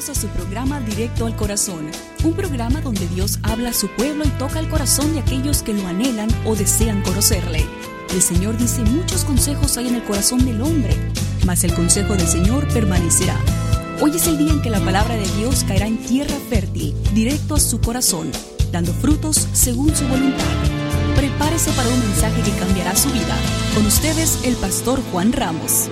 bienvenidos a su programa Directo al Corazón, un programa donde Dios habla a su pueblo y toca el corazón de aquellos que lo anhelan o desean conocerle. El Señor dice: muchos consejos hay en el corazón del hombre, mas el consejo del Señor permanecerá. Hoy es el día en que la palabra de Dios caerá en tierra fértil, directo a su corazón, dando frutos según su voluntad. Prepárese para un mensaje que cambiará su vida. Con ustedes, el pastor Juan Ramos.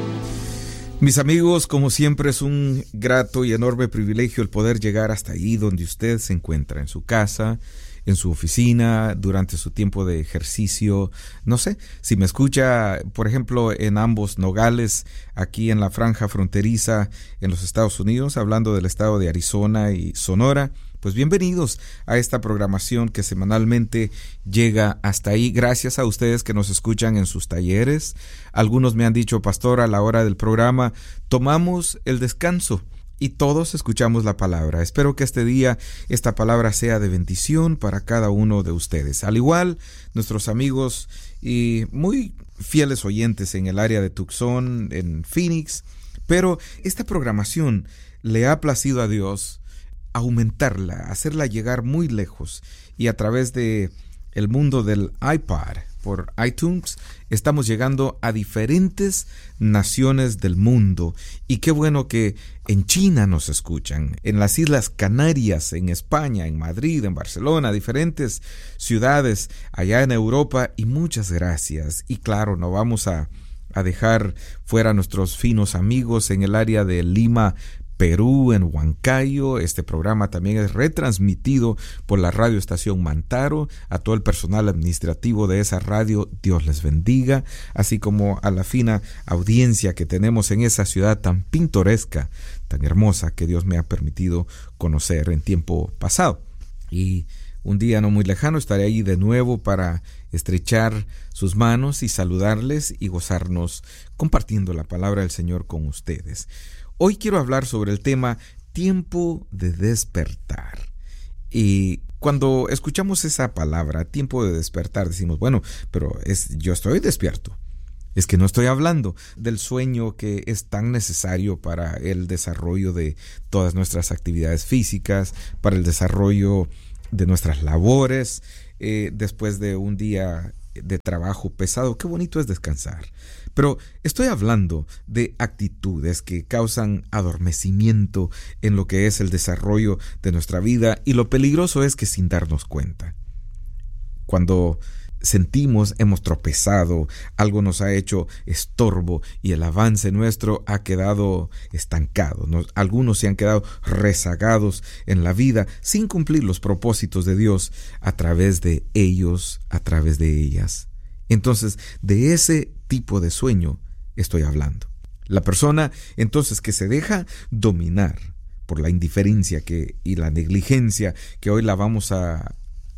Mis amigos, como siempre es un grato y enorme privilegio el poder llegar hasta ahí donde usted se encuentra, en su casa, en su oficina, durante su tiempo de ejercicio. No sé, si me escucha, por ejemplo, en ambos Nogales, aquí en la franja fronteriza en los Estados Unidos, hablando del estado de Arizona y Sonora, pues bienvenidos a esta programación que semanalmente llega hasta ahí. Gracias a ustedes que nos escuchan en sus talleres. Algunos me han dicho: pastor, a la hora del programa tomamos el descanso y todos escuchamos la palabra. Espero que este día esta palabra sea de bendición para cada uno de ustedes. Al igual, nuestros amigos y muy fieles oyentes en el área de Tucson, en Phoenix. Pero esta programación le ha placido a Dios aumentarla, hacerla llegar muy lejos, y a través de el mundo del iPod por iTunes estamos llegando a diferentes naciones del mundo. Y qué bueno que en China nos escuchan, en las Islas Canarias, en España, en Madrid, en Barcelona, diferentes ciudades allá en Europa, y muchas gracias. Y claro, no vamos a dejar fuera a nuestros finos amigos en el área de Lima, Perú, en Huancayo. Este programa también es retransmitido por la radio estación Mantaro. A todo el personal administrativo de esa radio, Dios les bendiga, así como a la fina audiencia que tenemos en esa ciudad tan pintoresca, tan hermosa, que Dios me ha permitido conocer en tiempo pasado. Y un día no muy lejano estaré ahí de nuevo para estrechar sus manos y saludarles y gozarnos compartiendo la palabra del Señor con ustedes. Hoy quiero hablar sobre el tema tiempo de despertar. Y cuando escuchamos esa palabra, tiempo de despertar, decimos: bueno, pero yo estoy despierto. Es que no estoy hablando del sueño que es tan necesario para el desarrollo de todas nuestras actividades físicas, para el desarrollo de nuestras labores, después de un día de trabajo pesado. Qué bonito es descansar. Pero estoy hablando de actitudes que causan adormecimiento en lo que es el desarrollo de nuestra vida, y lo peligroso es que sin darnos cuenta, cuando sentimos hemos tropezado, algo nos ha hecho estorbo y el avance nuestro ha quedado estancado. Algunos se han quedado rezagados en la vida sin cumplir los propósitos de Dios a través de ellos, a través de ellas. Entonces, de ese tipo de sueño estoy hablando. La persona entonces que se deja dominar por la indiferencia y la negligencia, que hoy la vamos a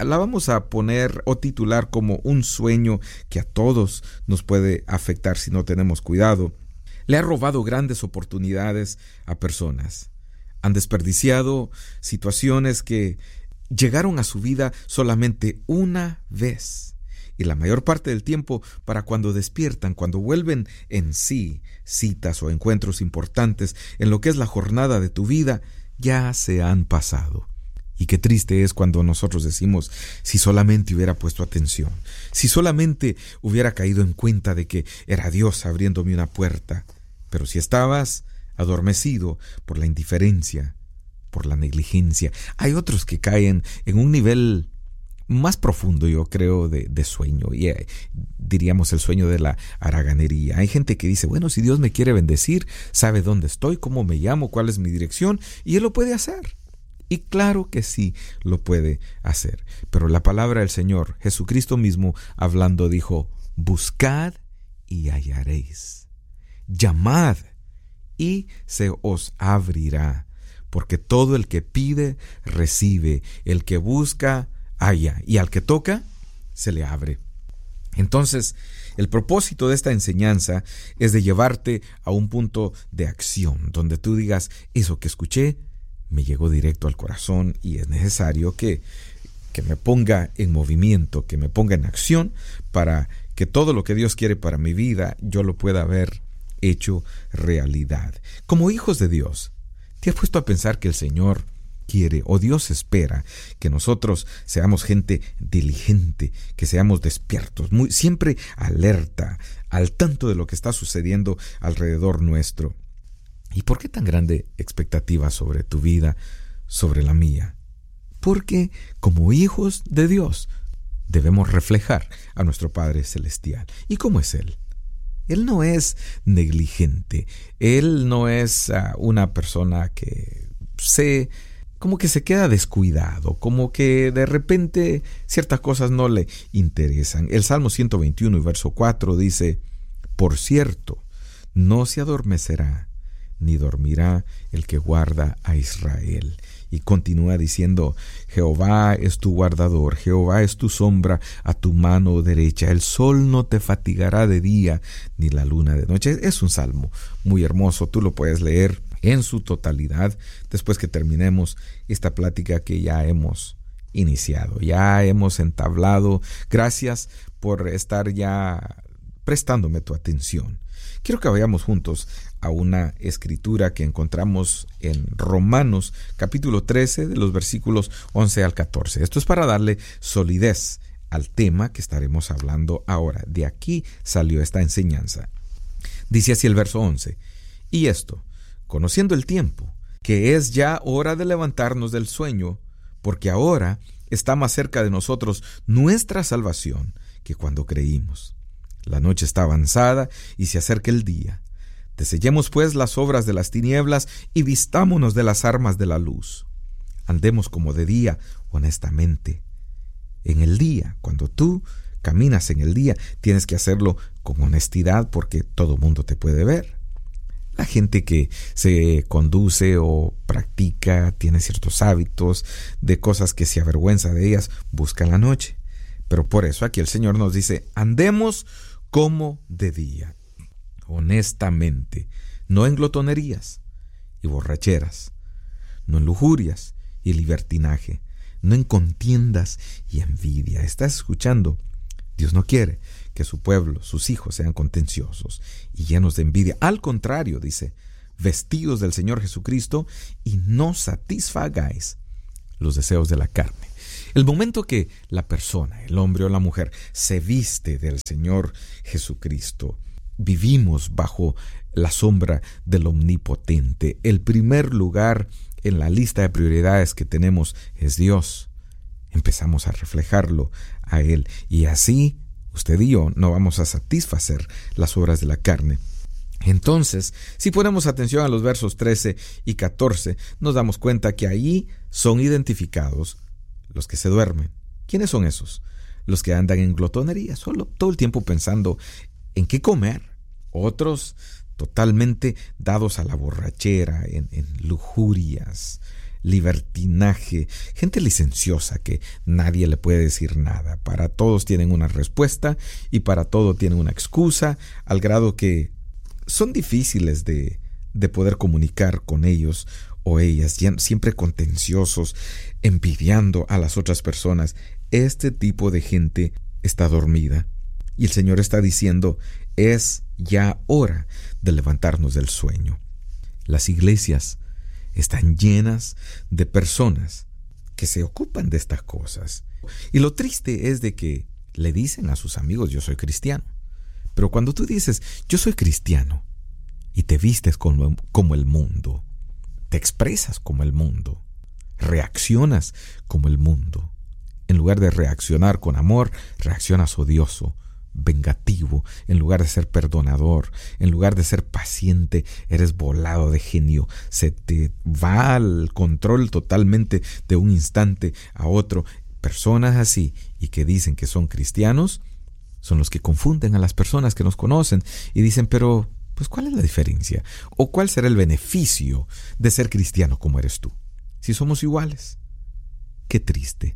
poner o titular como un sueño que a todos nos puede afectar si no tenemos cuidado, le ha robado grandes oportunidades a personas. Han desperdiciado situaciones que llegaron a su vida solamente una vez. Y la mayor parte del tiempo, para cuando despiertan, cuando vuelven en sí, citas o encuentros importantes en lo que es la jornada de tu vida, ya se han pasado. Y qué triste es cuando nosotros decimos: si solamente hubiera puesto atención, si solamente hubiera caído en cuenta de que era Dios abriéndome una puerta. Pero si estabas adormecido por la indiferencia, por la negligencia. Hay otros que caen en un nivel más profundo, yo creo, de sueño, y diríamos el sueño de la haraganería. Hay gente que dice: bueno, si Dios me quiere bendecir, sabe dónde estoy, cómo me llamo, cuál es mi dirección, y Él lo puede hacer. Y claro que sí lo puede hacer. Pero la palabra del Señor, Jesucristo mismo hablando, dijo: buscad y hallaréis, llamad y se os abrirá, porque todo el que pide recibe, el que busca halla, y al que toca se le abre. Entonces, el propósito de esta enseñanza es de llevarte a un punto de acción, donde tú digas: eso que escuché me llegó directo al corazón, y es necesario que me ponga en movimiento, que me ponga en acción, para que todo lo que Dios quiere para mi vida, yo lo pueda ver hecho realidad. Como hijos de Dios, ¿Te has puesto a pensar que el Señor quiere o Dios espera que nosotros seamos gente diligente, que seamos despiertos, siempre alerta, al tanto de lo que está sucediendo alrededor nuestro? ¿Y por qué tan grande expectativa sobre tu vida, sobre la mía? Porque como hijos de Dios debemos reflejar a nuestro Padre Celestial. ¿Y cómo es Él? Él no es negligente. Él no es una persona que como que se queda descuidado, como que de repente ciertas cosas no le interesan. El Salmo 121 y verso 4 dice: por cierto, no se adormecerá ni dormirá el que guarda a Israel. Y continúa diciendo: Jehová es tu guardador, Jehová es tu sombra a tu mano derecha, el sol no te fatigará de día, ni la luna de noche. Es un salmo muy hermoso, tú lo puedes leer en su totalidad después que terminemos esta plática que ya hemos iniciado, ya hemos entablado. Gracias por estar ya prestándome tu atención. Quiero que vayamos juntos a una escritura que encontramos en Romanos capítulo 13 de los versículos 11 al 14. Esto es para darle solidez al tema que estaremos hablando ahora. De aquí salió esta enseñanza. Dice así el verso 11: y esto, conociendo el tiempo, que es ya hora de levantarnos del sueño, porque ahora está más cerca de nosotros nuestra salvación que cuando creímos. La noche está avanzada y se acerca el día. Desechemos pues las obras de las tinieblas y vistámonos de las armas de la luz. Andemos como de día, honestamente. En el día, cuando tú caminas en el día, tienes que hacerlo con honestidad porque todo mundo te puede ver. La gente que se conduce o practica, tiene ciertos hábitos de cosas que se avergüenza de ellas, busca en la noche. Pero por eso aquí el Señor nos dice: andemos como de día, honestamente, no en glotonerías y borracheras, no en lujurias y libertinaje, no en contiendas y envidia. ¿Estás escuchando? Dios no quiere que su pueblo, sus hijos, sean contenciosos y llenos de envidia. Al contrario, dice: vestidos del Señor Jesucristo y no satisfagáis los deseos de la carne. El momento que la persona, el hombre o la mujer, se viste del Señor Jesucristo, vivimos bajo la sombra del Omnipotente. El primer lugar en la lista de prioridades que tenemos es Dios. Empezamos a reflejarlo a Él, y así usted y yo no vamos a satisfacer las obras de la carne. Entonces, si ponemos atención a los versos 13 y 14, nos damos cuenta que ahí son identificados los que se duermen. ¿Quiénes son esos? Los que andan en glotonería, solo todo el tiempo pensando en qué comer. Otros totalmente dados a la borrachera, en lujurias, libertinaje, gente licenciosa que nadie le puede decir nada. Para todos tienen una respuesta y para todo tienen una excusa, al grado que son difíciles de poder comunicar con ellos o ellas, siempre contenciosos, envidiando a las otras personas. Este tipo de gente está dormida. Y el Señor está diciendo: es ya hora de levantarnos del sueño. Las iglesias están llenas de personas que se ocupan de estas cosas. Y lo triste es de que le dicen a sus amigos: yo soy cristiano. Pero cuando tú dices: yo soy cristiano, y te vistes como el mundo, te expresas como el mundo, reaccionas como el mundo, en lugar de reaccionar con amor, reaccionas odioso, vengativo. En lugar de ser perdonador, en lugar de ser paciente, eres volado de genio. Se te va al control totalmente de un instante a otro. Personas así y que dicen que son cristianos son los que confunden a las personas que nos conocen y dicen: pero pues ¿cuál es la diferencia? ¿O cuál será el beneficio de ser cristiano como eres tú? Si somos iguales. Qué triste.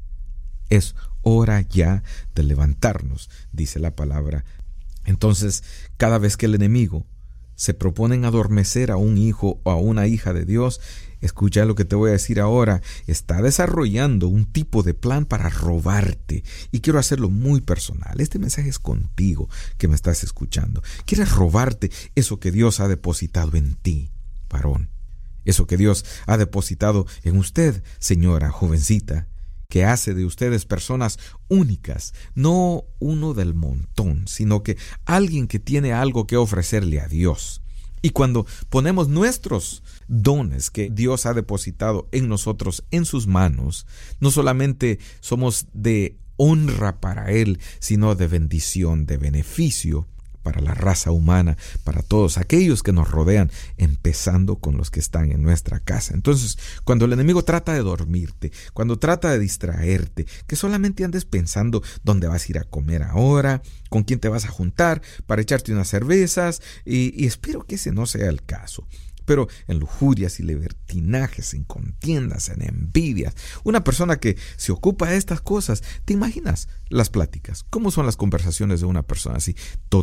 Es hora ya de levantarnos, dice la palabra. Entonces, cada vez que el enemigo se propone en adormecer a un hijo o a una hija de Dios, escucha lo que te voy a decir ahora, está desarrollando un tipo de plan para robarte. Y quiero hacerlo muy personal. Este mensaje es contigo que me estás escuchando. Quieres robarte eso que Dios ha depositado en ti, varón. Eso que Dios ha depositado en usted, señora jovencita, que hace de ustedes personas únicas, no uno del montón, sino que alguien que tiene algo que ofrecerle a Dios. Y cuando ponemos nuestros dones que Dios ha depositado en nosotros en sus manos, no solamente somos de honra para Él, sino de bendición, de beneficio para la raza humana, para todos aquellos que nos rodean, empezando con los que están en nuestra casa. Entonces, cuando el enemigo trata de dormirte, cuando trata de distraerte, que solamente andes pensando dónde vas a ir a comer ahora, con quién te vas a juntar para echarte unas cervezas, y espero que ese no sea el caso. Pero en lujurias y libertinajes, en contiendas, en envidias, una persona que se ocupa de estas cosas, ¿te imaginas las pláticas? ¿Cómo son las conversaciones de una persona así?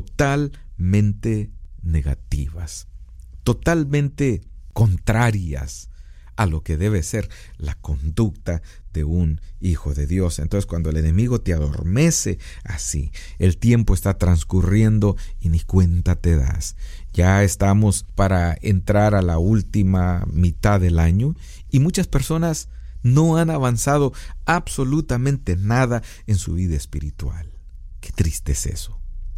Totalmente negativas, totalmente contrarias a lo que debe ser la conducta de un hijo de Dios. Entonces, cuando el enemigo te adormece así, el tiempo está transcurriendo y ni cuenta te das. Ya estamos para entrar a la última mitad del año y muchas personas no han avanzado absolutamente nada en su vida espiritual. Qué triste es eso.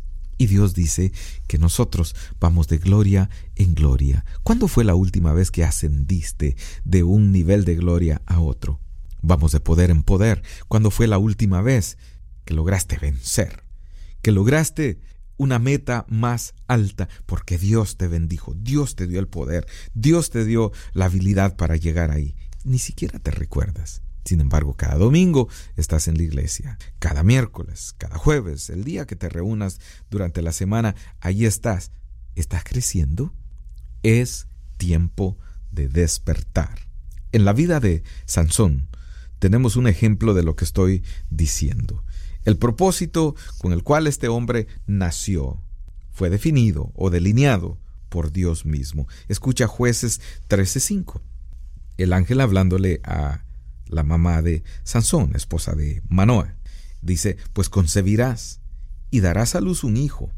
Y Dios dice que nosotros vamos de gloria en gloria. ¿Cuándo fue la última vez que ascendiste de un nivel de gloria a otro? Vamos de poder en poder. ¿Cuándo fue la última vez que lograste vencer? Que lograste una meta más alta, porque Dios te bendijo, Dios te dio el poder, Dios te dio la habilidad para llegar ahí. Ni siquiera te recuerdas. Sin embargo, cada domingo estás en la iglesia, cada miércoles, cada jueves, el día que te reúnas durante la semana, ahí estás. ¿Estás creciendo? Es tiempo de despertar. En la vida de Sansón tenemos un ejemplo de lo que estoy diciendo. El propósito con el cual este hombre nació fue definido o delineado por Dios mismo. Escucha Jueces 13:5. El ángel hablándole a la mamá de Sansón, esposa de Manoa, dice: pues concebirás y darás a luz un hijo.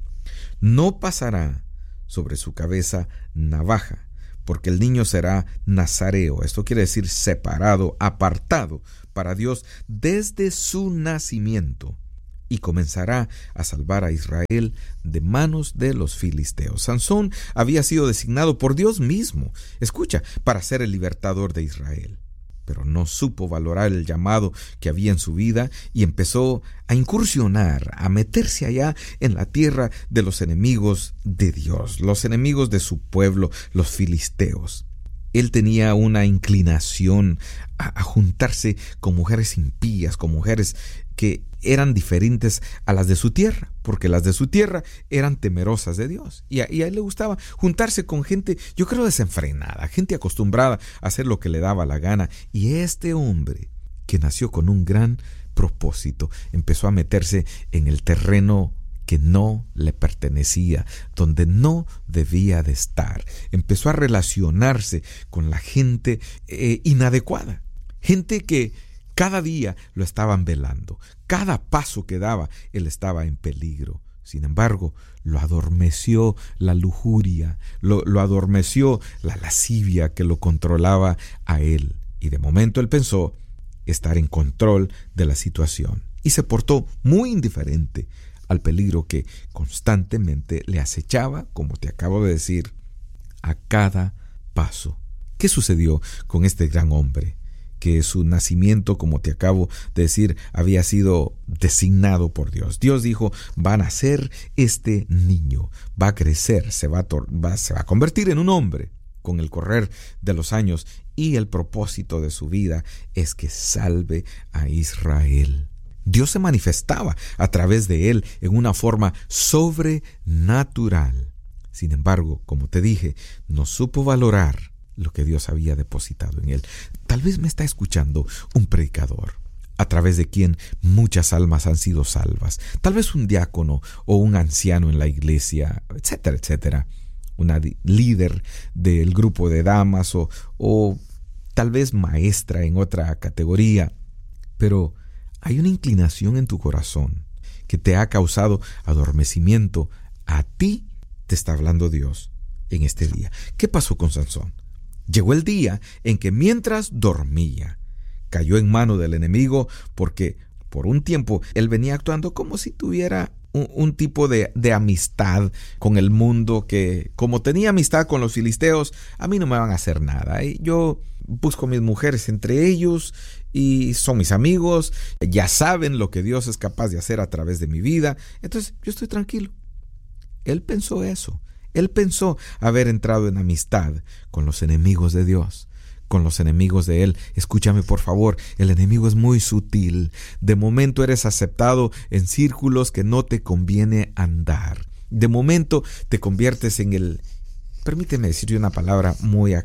No pasará sobre su cabeza navaja, porque el niño será nazareo. Esto quiere decir separado, apartado para Dios desde su nacimiento, y comenzará a salvar a Israel de manos de los filisteos. Sansón había sido designado por Dios mismo, escucha, para ser el libertador de Israel. Pero no supo valorar el llamado que había en su vida y empezó a incursionar, a meterse allá en la tierra de los enemigos de Dios, los enemigos de su pueblo, los filisteos. Él tenía una inclinación a juntarse con mujeres impías, con mujeres que eran diferentes a las de su tierra, porque las de su tierra eran temerosas de Dios. Y a él le gustaba juntarse con gente, yo creo, desenfrenada, gente acostumbrada a hacer lo que le daba la gana. Y este hombre, que nació con un gran propósito, empezó a meterse en el terreno que no le pertenecía, donde no debía de estar. Empezó a relacionarse con la gente inadecuada, gente que cada día lo estaban velando. Cada paso que daba, él estaba en peligro. Sin embargo, lo adormeció la lujuria, lo adormeció la lascivia que lo controlaba a él. Y de momento él pensó estar en control de la situación. Y se portó muy indiferente al peligro que constantemente le acechaba, como te acabo de decir, a cada paso. ¿Qué sucedió con este gran hombre? Que su nacimiento, como te acabo de decir, había sido designado por Dios. Dios dijo: va a nacer este niño, va a crecer, se va a convertir en un hombre con el correr de los años, y el propósito de su vida es que salve a Israel. Dios se manifestaba a través de él en una forma sobrenatural. Sin embargo, como te dije, no supo valorar lo que Dios había depositado en él. Tal vez me está escuchando un predicador, a través de quien muchas almas han sido salvas. Tal vez un diácono o un anciano en la iglesia, etcétera, etcétera. Una líder del grupo de damas o tal vez maestra en otra categoría. Pero hay una inclinación en tu corazón que te ha causado adormecimiento. A ti te está hablando Dios en este día. ¿Qué pasó con Sansón? Llegó el día en que mientras dormía, cayó en mano del enemigo, porque por un tiempo él venía actuando como si tuviera un tipo de amistad con el mundo, que como tenía amistad con los filisteos, a mí no me van a hacer nada. Yo busco mis mujeres entre ellos y son mis amigos, ya saben lo que Dios es capaz de hacer a través de mi vida, entonces yo estoy tranquilo. Él pensó eso. Él pensó haber entrado en amistad con los enemigos de Dios, con los enemigos de Él. Escúchame, por favor, el enemigo es muy sutil. De momento eres aceptado en círculos que no te conviene andar. De momento te conviertes en permíteme decirte una palabra muy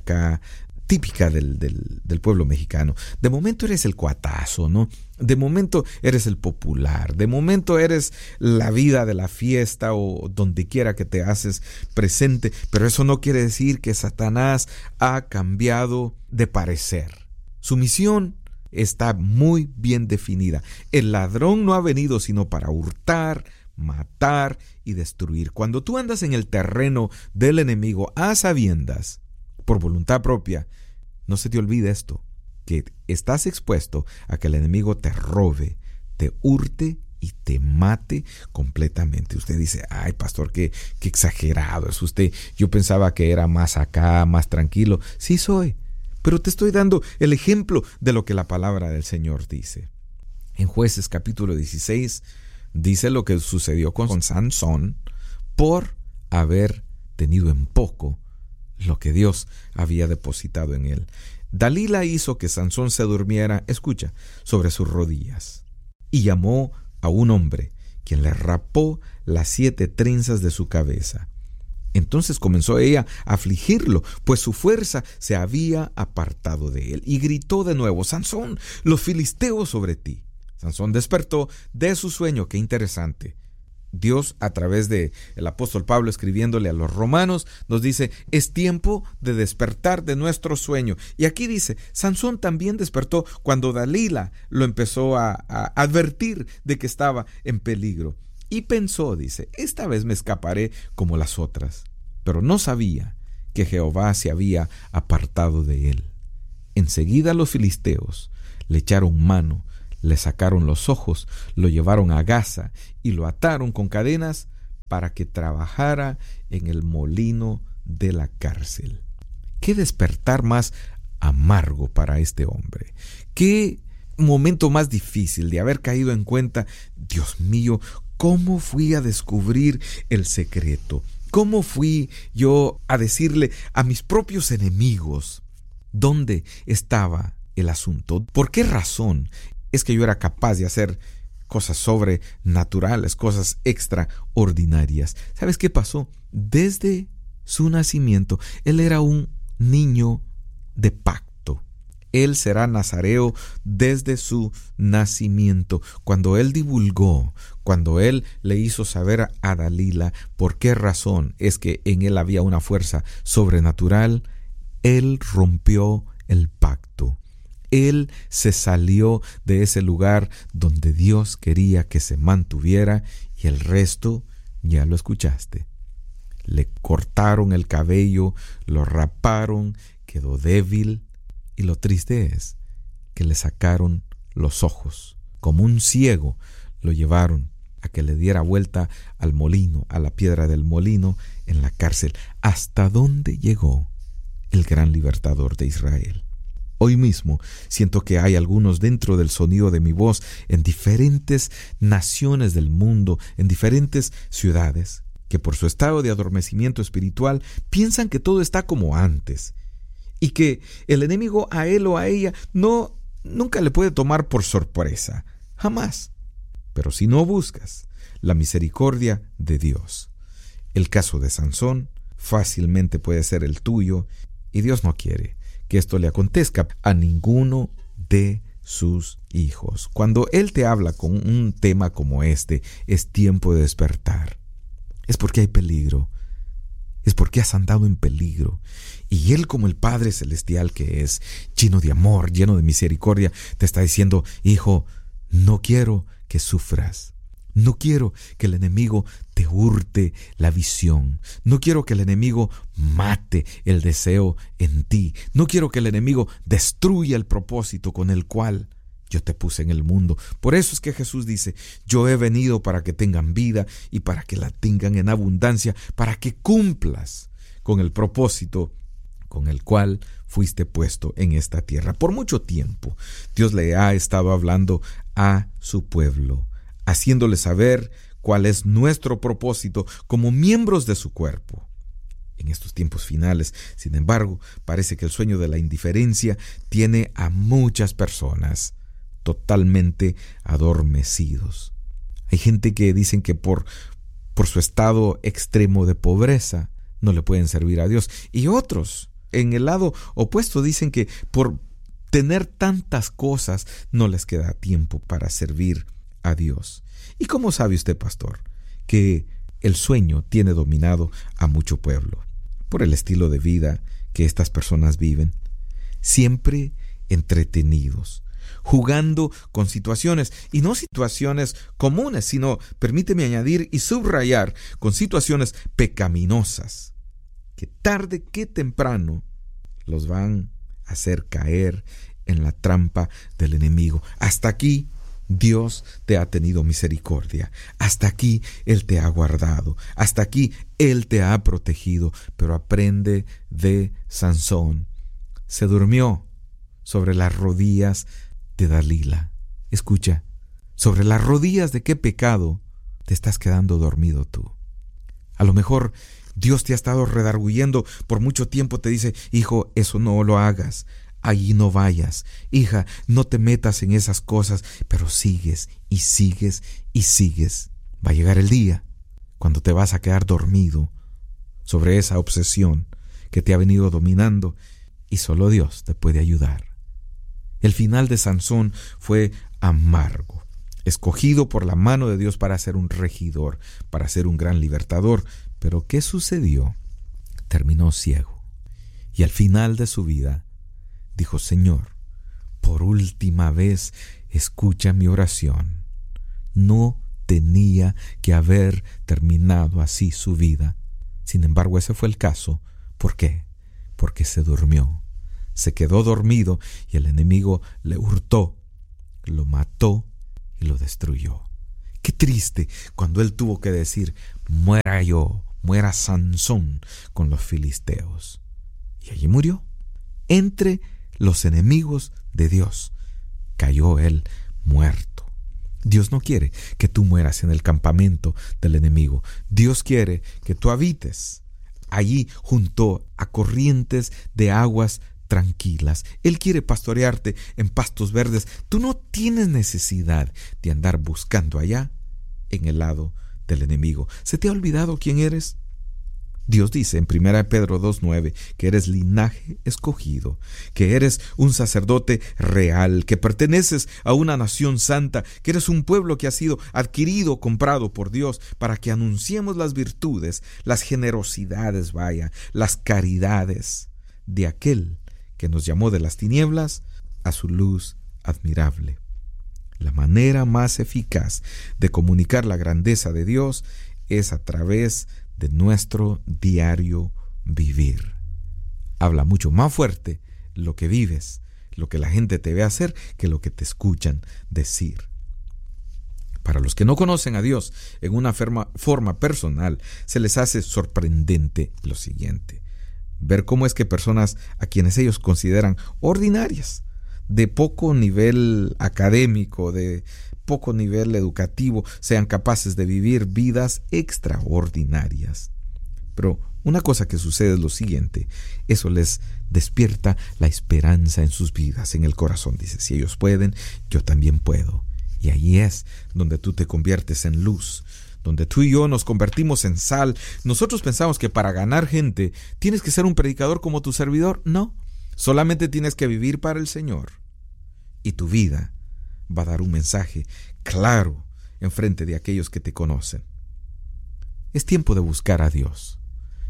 típica del pueblo mexicano. De momento eres el cuatazo, ¿no? De momento eres el popular. De momento eres la vida de la fiesta o donde quiera que te haces presente. Pero eso no quiere decir que Satanás ha cambiado de parecer. Su misión está muy bien definida. El ladrón no ha venido sino para hurtar, matar y destruir. Cuando tú andas en el terreno del enemigo a sabiendas, por voluntad propia, no se te olvide esto, que estás expuesto a que el enemigo te robe, te hurte y te mate completamente. Usted dice, ay pastor, qué exagerado es usted. Yo pensaba que era más acá, más tranquilo. Sí soy, pero te estoy dando el ejemplo de lo que la palabra del Señor dice. En Jueces capítulo 16 dice lo que sucedió con Sansón por haber tenido en poco lo que Dios había depositado en él. Dalila hizo que Sansón se durmiera, escucha, sobre sus rodillas, y llamó a un hombre, quien le rapó las 7 trenzas de su cabeza. Entonces comenzó ella a afligirlo, pues su fuerza se había apartado de él, y gritó de nuevo, Sansón, los filisteos sobre ti. Sansón despertó de su sueño. Qué interesante. Dios, a través del apóstol Pablo escribiéndole a los romanos, nos dice, es tiempo de despertar de nuestro sueño. Y aquí dice, Sansón también despertó cuando Dalila lo empezó a advertir de que estaba en peligro. Y pensó, dice, esta vez me escaparé como las otras. Pero no sabía que Jehová se había apartado de él. Enseguida los filisteos le echaron mano, le sacaron los ojos, lo llevaron a Gaza y lo ataron con cadenas para que trabajara en el molino de la cárcel. Qué despertar más amargo para este hombre. Qué momento más difícil de haber caído en cuenta, Dios mío, ¿cómo fui a descubrir el secreto? ¿Cómo fui yo a decirle a mis propios enemigos dónde estaba el asunto? ¿Por qué razón es que yo era capaz de hacer cosas sobrenaturales, cosas extraordinarias? ¿Sabes qué pasó? Desde su nacimiento, él era un niño de pacto. Él será nazareo desde su nacimiento. Cuando él divulgó, cuando él le hizo saber a Dalila por qué razón es que en él había una fuerza sobrenatural, él rompió el pacto. Él se salió de ese lugar donde Dios quería que se mantuviera, y el resto ya lo escuchaste. Le cortaron el cabello, lo raparon, quedó débil, y lo triste es que le sacaron los ojos. Como un ciego lo llevaron a que le diera vuelta al molino, a la piedra del molino en la cárcel. ¿Hasta dónde llegó el gran libertador de Israel? Hoy mismo siento que hay algunos dentro del sonido de mi voz en diferentes naciones del mundo, en diferentes ciudades, que por su estado de adormecimiento espiritual piensan que todo está como antes y que el enemigo a él o a ella nunca le puede tomar por sorpresa, jamás. Pero si no buscas la misericordia de Dios, el caso de Sansón fácilmente puede ser el tuyo, y Dios no quiere que esto le acontezca a ninguno de sus hijos. Cuando Él te habla con un tema como este, es tiempo de despertar. Es porque hay peligro. Es porque has andado en peligro. Y Él, como el Padre Celestial que es, lleno de amor, lleno de misericordia, te está diciendo, hijo, no quiero que sufras. No quiero que el enemigo te hurte la visión. No quiero que el enemigo mate el deseo en ti. No quiero que el enemigo destruya el propósito con el cual yo te puse en el mundo. Por eso es que Jesús dice: yo he venido para que tengan vida y para que la tengan en abundancia, para que cumplas con el propósito con el cual fuiste puesto en esta tierra. Por mucho tiempo, Dios le ha estado hablando a su pueblo, haciéndole saber cuál es nuestro propósito como miembros de su cuerpo. En estos tiempos finales, sin embargo, parece que el sueño de la indiferencia tiene a muchas personas totalmente adormecidos. Hay gente que dicen que por su estado extremo de pobreza no le pueden servir a Dios, y otros en el lado opuesto dicen que por tener tantas cosas no les queda tiempo para servir a Dios. ¿Y cómo sabe usted, pastor, que el sueño tiene dominado a mucho pueblo? Por el estilo de vida que estas personas viven, siempre entretenidos, jugando con situaciones, y no situaciones comunes, sino, permíteme añadir y subrayar, con situaciones pecaminosas, que tarde que temprano los van a hacer caer en la trampa del enemigo. Hasta aquí Dios te ha tenido misericordia. Hasta aquí Él te ha guardado. Hasta aquí Él te ha protegido. Pero aprende de Sansón. Se durmió sobre las rodillas de Dalila. Escucha, ¿sobre las rodillas de qué pecado te estás quedando dormido tú? A lo mejor Dios te ha estado redarguyendo por mucho tiempo, te dice: hijo, eso no lo hagas, allí no vayas, hija, no te metas en esas cosas, pero sigues y sigues y sigues. Va a llegar el día cuando te vas a quedar dormido sobre esa obsesión que te ha venido dominando, y solo Dios te puede ayudar. El final de Sansón fue amargo, escogido por la mano de Dios para ser un regidor, para ser un gran libertador. Pero ¿qué sucedió? Terminó ciego, y al final de su vida dijo: Señor, por última vez escucha mi oración. No tenía que haber terminado así su vida. Sin embargo, ese fue el caso. ¿Por qué? Porque se durmió, se quedó dormido, y el enemigo le hurtó, lo mató y lo destruyó. Qué triste cuando él tuvo que decir: muera yo, muera Sansón con los filisteos. Y allí murió, entre los enemigos de Dios. Cayó él muerto. Dios no quiere que tú mueras en el campamento del enemigo. Dios quiere que tú habites allí junto a corrientes de aguas tranquilas. Él quiere pastorearte en pastos verdes. Tú no tienes necesidad de andar buscando allá en el lado del enemigo. ¿Se te ha olvidado quién eres? Dios dice en 1 Pedro 2:9 que eres linaje escogido, que eres un sacerdote real, que perteneces a una nación santa, que eres un pueblo que ha sido adquirido, comprado por Dios, para que anunciemos las virtudes, las generosidades, las caridades de aquel que nos llamó de las tinieblas a su luz admirable. La manera más eficaz de comunicar la grandeza de Dios es a través de nuestro diario vivir. Habla mucho más fuerte lo que vives, lo que la gente te ve hacer, que lo que te escuchan decir. Para los que no conocen a Dios en una forma personal, se les hace sorprendente lo siguiente: ver cómo es que personas a quienes ellos consideran ordinarias, de poco nivel académico, de poco nivel educativo, sean capaces de vivir vidas extraordinarias. Pero una cosa que sucede es lo siguiente: eso les despierta la esperanza en sus vidas, en el corazón. Dice: si ellos pueden, yo también puedo. Y ahí es donde tú te conviertes en luz, donde tú y yo nos convertimos en sal. Nosotros pensamos que para ganar gente tienes que ser un predicador como tu servidor. No, solamente tienes que vivir para el Señor, y tu vida va a dar un mensaje claro en frente de aquellos que te conocen. Es tiempo de buscar a Dios,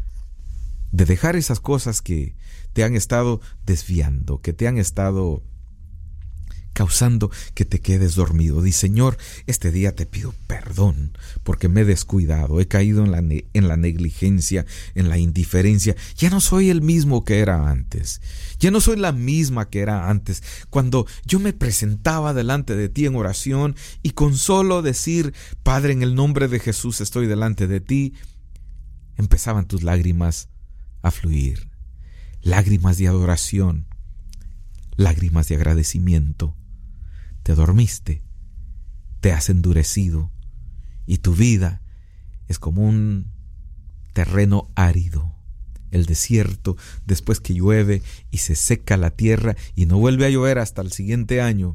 de dejar esas cosas que te han estado desviando, que te han estado causando que te quedes dormido. Di: Señor, este día te pido perdón porque me he descuidado, he caído en la negligencia, en la indiferencia. Ya no soy el mismo que era antes. Ya no soy la misma que era antes, cuando yo me presentaba delante de ti en oración y con solo decir: Padre, en el nombre de Jesús estoy delante de ti, empezaban tus lágrimas a fluir. Lágrimas de adoración, lágrimas de agradecimiento. Te dormiste, te has endurecido y tu vida es como un terreno árido, el desierto después que llueve y se seca la tierra y no vuelve a llover hasta el siguiente año.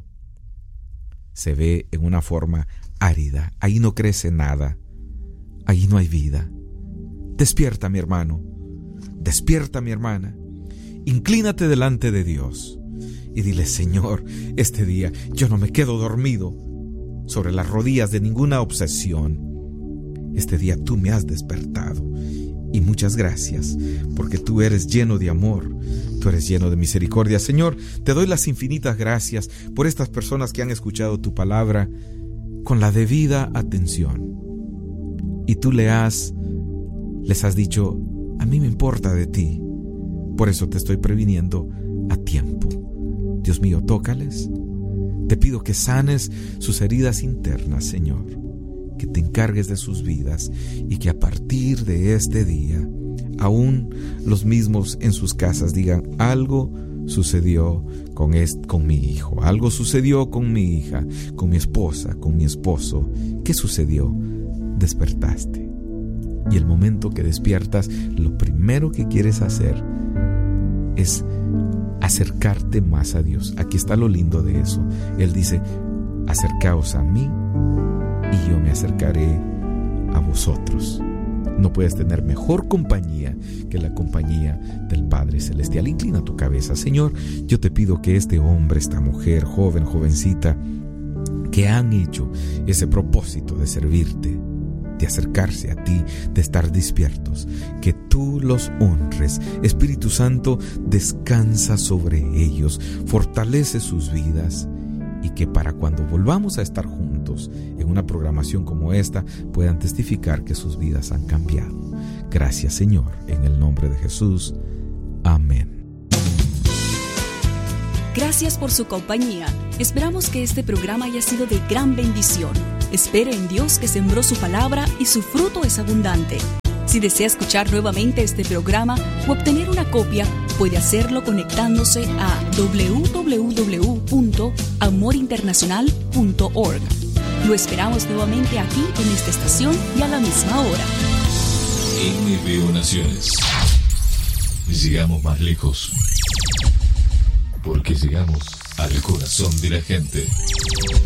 Se ve en una forma árida, ahí no crece nada, ahí no hay vida. Despierta, mi hermano, despierta, mi hermana, inclínate delante de Dios y dile: Señor, este día yo no me quedo dormido sobre las rodillas de ninguna obsesión. Este día tú me has despertado y muchas gracias, porque tú eres lleno de amor, tú eres lleno de misericordia. Señor, te doy las infinitas gracias por estas personas que han escuchado tu palabra con la debida atención. Y tú les has dicho: a mí me importa de ti, por eso te estoy previniendo a tiempo. Dios mío, tócales. Te pido que sanes sus heridas internas, Señor, que te encargues de sus vidas y que a partir de este día, aún los mismos en sus casas digan: algo sucedió con mi hijo, algo sucedió con mi hija, con mi esposa, con mi esposo. ¿Qué sucedió? Despertaste. Y el momento que despiertas, lo primero que quieres hacer es acercarte más a Dios. Aquí está lo lindo de eso. Él dice: acercaos a mí y yo me acercaré a vosotros. No puedes tener mejor compañía que la compañía del Padre Celestial. Inclina tu cabeza. Señor, yo te pido que este hombre, esta mujer, joven, jovencita, que han hecho ese propósito de servirte, de acercarse a ti, de estar despiertos, que tú los honres. Espíritu Santo, descansa sobre ellos, fortalece sus vidas y que para cuando volvamos a estar juntos en una programación como esta puedan testificar que sus vidas han cambiado. Gracias, Señor, en el nombre de Jesús. Amén. Gracias por su compañía. Esperamos que este programa haya sido de gran bendición. Espere en Dios, que sembró su palabra y su fruto es abundante. Si desea escuchar nuevamente este programa o obtener una copia, puede hacerlo conectándose a www.amorinternacional.org. Lo esperamos nuevamente aquí en esta estación y a la misma hora. NBO Naciones. Llegamos más lejos, porque llegamos al corazón de la gente.